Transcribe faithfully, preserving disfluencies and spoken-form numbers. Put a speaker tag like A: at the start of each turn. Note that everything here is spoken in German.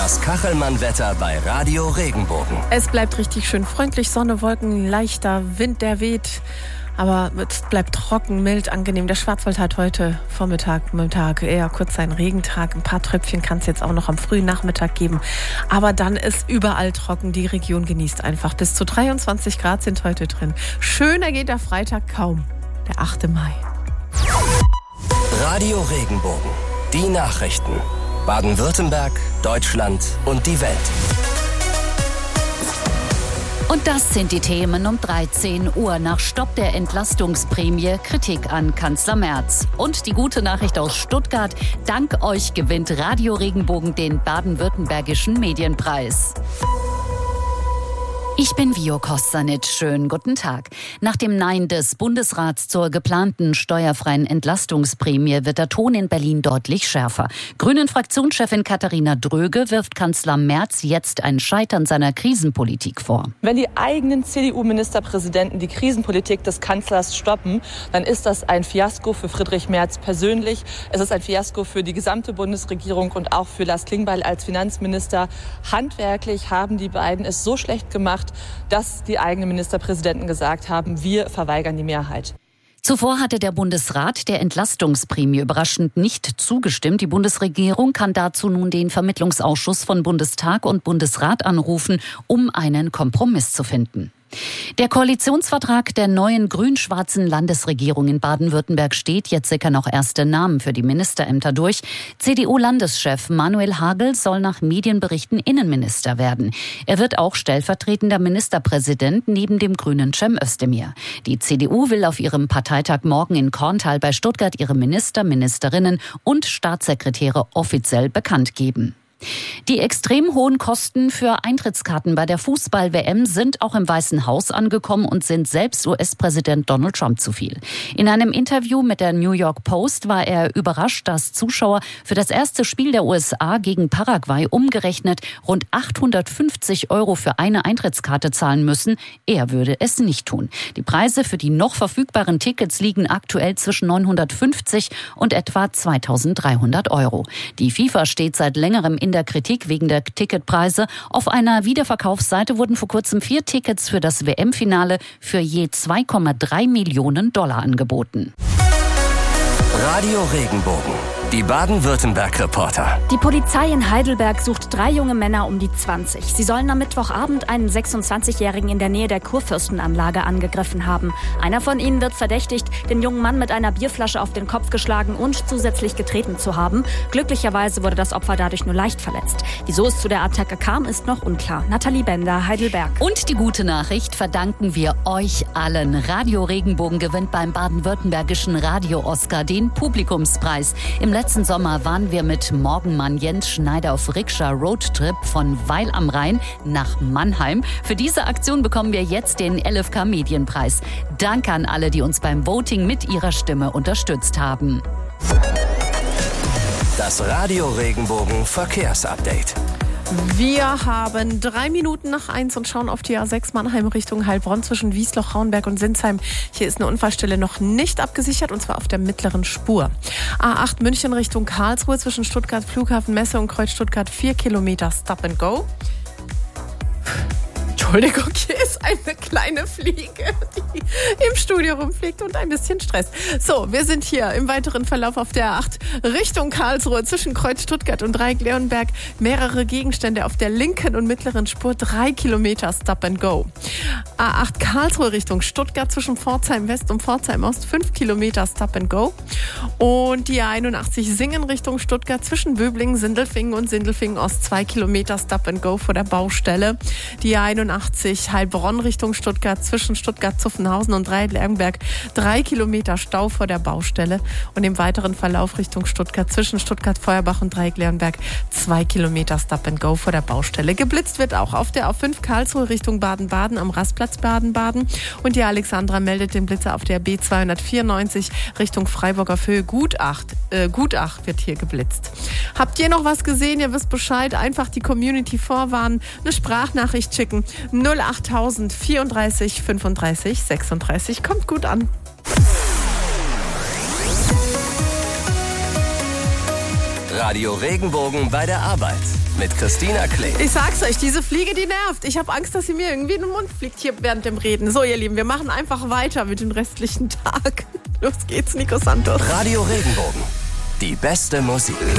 A: Das Kachelmann-Wetter bei Radio Regenbogen.
B: Es bleibt richtig schön freundlich, Sonne, Wolken, leichter Wind, der weht. Aber es bleibt trocken, mild, angenehm. Der Schwarzwald hat heute Vormittag, Mittag eher kurz einen Regentag. Ein paar Tröpfchen kann es jetzt auch noch am frühen Nachmittag geben. Aber dann ist überall trocken. Die Region genießt einfach. Bis zu dreiundzwanzig Grad sind heute drin. Schöner geht der Freitag kaum. Der achte Mai.
A: Radio Regenbogen. Die Nachrichten. Baden-Württemberg, Deutschland und die Welt.
C: Und das sind die Themen um dreizehn Uhr. Nach Stopp der Entlastungsprämie Kritik an Kanzler Merz. Und die gute Nachricht aus Stuttgart. Dank euch gewinnt Radio Regenbogen den baden-württembergischen Medienpreis. Ich bin Vio Kostanic. Schönen guten Tag. Nach dem Nein des Bundesrats zur geplanten steuerfreien Entlastungsprämie wird der Ton in Berlin deutlich schärfer. Grünen-Fraktionschefin Katharina Dröge wirft Kanzler Merz jetzt ein Scheitern seiner Krisenpolitik vor.
D: Wenn die eigenen C D U-Ministerpräsidenten die Krisenpolitik des Kanzlers stoppen, dann ist das ein Fiasko für Friedrich Merz persönlich. Es ist ein Fiasko für die gesamte Bundesregierung und auch für Lars Klingbeil als Finanzminister. Handwerklich haben die beiden es so schlecht gemacht, dass die eigenen Ministerpräsidenten gesagt haben, wir verweigern die Mehrheit.
C: Zuvor hatte der Bundesrat der Entlastungsprämie überraschend nicht zugestimmt. Die Bundesregierung kann dazu nun den Vermittlungsausschuss von Bundestag und Bundesrat anrufen, um einen Kompromiss zu finden. Der Koalitionsvertrag der neuen grün-schwarzen Landesregierung in Baden-Württemberg steht. Jetzt sickern noch erste Namen für die Ministerämter durch. C D U-Landeschef Manuel Hagel soll nach Medienberichten Innenminister werden. Er wird auch stellvertretender Ministerpräsident neben dem grünen Cem Özdemir. Die C D U will auf ihrem Parteitag morgen in Korntal bei Stuttgart ihre Minister, Ministerinnen und Staatssekretäre offiziell bekannt geben. Die extrem hohen Kosten für Eintrittskarten bei der Fußball-W M sind auch im Weißen Haus angekommen und sind selbst U S-Präsident Donald Trump zu viel. In einem Interview mit der New York Post war er überrascht, dass Zuschauer für das erste Spiel der U S A gegen Paraguay umgerechnet rund achthundertfünfzig Euro für eine Eintrittskarte zahlen müssen. Er würde es nicht tun. Die Preise für die noch verfügbaren Tickets liegen aktuell zwischen neunhundertfünfzig und etwa zweitausenddreihundert Euro. Die FIFA steht seit längerem in der Kritik wegen der Ticketpreise. Auf einer Wiederverkaufsseite wurden vor kurzem vier Tickets für das W M-Finale für je zwei Komma drei Millionen Dollar angeboten.
A: Radio Regenbogen. Die Baden-Württemberg-Reporter.
E: Die Polizei in Heidelberg sucht drei junge Männer um die zwanzig. Sie sollen am Mittwochabend einen sechsundzwanzigjährigen in der Nähe der Kurfürstenanlage angegriffen haben. Einer von ihnen wird verdächtigt, den jungen Mann mit einer Bierflasche auf den Kopf geschlagen und zusätzlich getreten zu haben. Glücklicherweise wurde das Opfer dadurch nur leicht verletzt. Wieso es zu der Attacke kam, ist noch unklar. Nathalie Bender, Heidelberg.
C: Und die gute Nachricht verdanken wir euch allen. Radio Regenbogen gewinnt beim baden-württembergischen Radio-Oscar den Publikumspreis. Im letzten Sommer waren wir mit Morgenmann Jens Schneider auf Rikscha Roadtrip von Weil am Rhein nach Mannheim. Für diese Aktion bekommen wir jetzt den L F K Medienpreis. Danke an alle, die uns beim Voting mit ihrer Stimme unterstützt haben.
A: Das Radio Regenbogen Verkehrsupdate.
B: Wir haben drei Minuten nach eins und schauen auf die A sechs Mannheim Richtung Heilbronn zwischen Wiesloch, Rauenberg und Sinsheim. Hier ist eine Unfallstelle noch nicht abgesichert und zwar auf der mittleren Spur. A acht München Richtung Karlsruhe zwischen Stuttgart Flughafen Messe und Kreuz Stuttgart vier Kilometer Stop and Go. Entschuldigung, hier ist eine kleine Fliege, die im Studio rumfliegt und ein bisschen Stress. So, wir sind hier im weiteren Verlauf auf der A acht Richtung Karlsruhe zwischen Kreuz Stuttgart und Dreieck-Leonberg. Mehrere Gegenstände auf der linken und mittleren Spur, drei Kilometer Stop and Go. A acht Karlsruhe Richtung Stuttgart zwischen Pforzheim West und Pforzheim Ost, fünf Kilometer Stop and Go. Und die A einundachtzig Singen Richtung Stuttgart zwischen Böblingen, Sindelfingen und Sindelfingen Ost, zwei Kilometer Stop and Go vor der Baustelle. Die A einundachtzig Heilbronn Richtung Stuttgart zwischen Stuttgart-Zuffenhausen und Dreieck-Leonberg, drei Kilometer Stau vor der Baustelle. Und im weiteren Verlauf Richtung Stuttgart zwischen Stuttgart-Feuerbach und Dreieck-Leonberg, zwei Kilometer Stop and Go vor der Baustelle. Geblitzt wird auch auf der A fünf Karlsruhe Richtung Baden-Baden am Rastplatz Baden-Baden. Und die Alexandra meldet den Blitzer auf der B zweihundertvierundneunzig Richtung Freiburg auf Höhe Gutach. Äh, Gutach wird hier geblitzt. Habt ihr noch was gesehen? Ihr wisst Bescheid. Einfach die Community vorwarnen, eine Sprachnachricht schicken. null achttausend vierunddreißig fünfunddreißig sechsunddreißig. Kommt gut an.
A: Radio Regenbogen bei der Arbeit mit Christina Kling.
B: Ich sag's euch, diese Fliege, die nervt. Ich habe Angst, dass sie mir irgendwie in den Mund fliegt hier während dem Reden. So, ihr Lieben, wir machen einfach weiter mit dem restlichen Tag. Los geht's, Nico Santos.
A: Radio Regenbogen. Die beste Musik.